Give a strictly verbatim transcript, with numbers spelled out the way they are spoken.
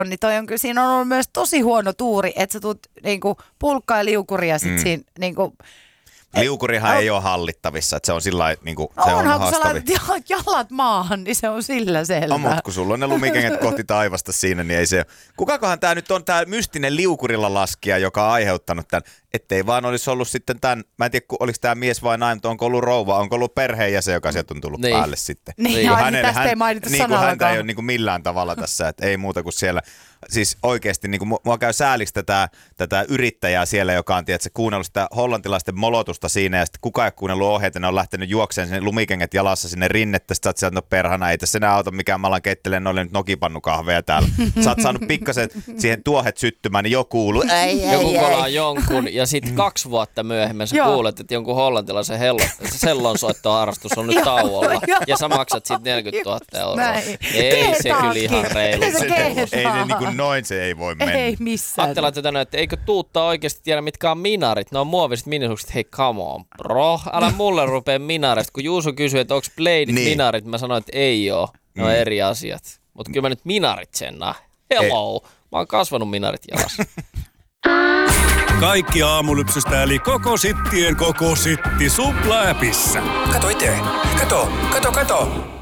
niin toi on kyllä, siinä on ollut myös tosi huono tuuri, että sä tuut niinku pulkkaa ja liukuria sit mm. siinä niinku... Liukurihan et, ei ole hallittavissa, että se on sillä niinku, no se onhan, on kun sä haastavi. laitat jalat maahan, niin se on sillä selvä. No, mutta kun sulla on ne lumikengät kohti taivasta siinä, niin ei se... Kukakohan tää nyt on tää mystinen liukurilla laskija, joka on aiheuttanut tämän, ettei vaan olisi ollut sitten tämän, mä en tiedä, oliko tää mies vai nainen, mutta onko ollut rouva, onko ollut perheenjäsen, joka sieltä on tullut niin. päälle sitten. Niin, niin. Hänelle, tästä hän, ei mainita niin kuin häntä ei ole niin kuin millään tavalla tässä, että ei muuta kuin siellä... Siis oikeasti niin kuin mua käy sääliksi tätä, tätä yrittäjää siellä, joka on tiedätkö, kuunnellut sitä hollantilaisten molotusta siinä ja sitten kukaan ei ole kuunnellut ohjeita, ne on lähtenyt juokseen sinne lumikengät jalassa sinne rinnettä, sitten sä oot sieltä, no perhana, ei tässä enää auta mikään, mä alan keittelemään noille nyt nokipannukahveja täällä. Sä oot saanut pikkasen siihen tuohet syttymään, niin jo kuuluu. Ei, ei, joku ei. kolaa jonkun ja sitten kaksi vuotta myöhemmin sä kuulet, että jonkun hollantilaisen hello, sellonsoittoharrastus on nyt tauolla ja sä maksat siitä neljäkymmentätuhatta euroa. Näin. Ei se kyllä ihan reilu. Ei se, ei se niin kuin noin se ei voi mennä. Ei missään. Ajatellaan tätä, että eikö Tuutta oikeasti tiedä, mitkä on minarit. Ne on muoviset minisukset. Hei, come on, bro. Älä mulle rupea minarista. Kun Juuso kysyi, että onko Bladeit niin. minarit, mä sanoin, että ei oo. Ne on mm. eri asiat. Mutta kyllä mä nyt minarit sennaan. Hello. Ei. Mä oon kasvanut minarit jalassa. Kaikki aamulypsystä eli koko sittien koko sitti Supla-äpissä. Kato itse. Kato, kato, kato.